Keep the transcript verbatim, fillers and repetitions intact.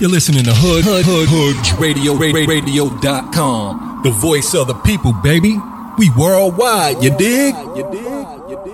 You're listening to Hood Hood Hood Hood Radio Radio dot com. The voice of the people, baby. We worldwide, you dig? You dig? You dig?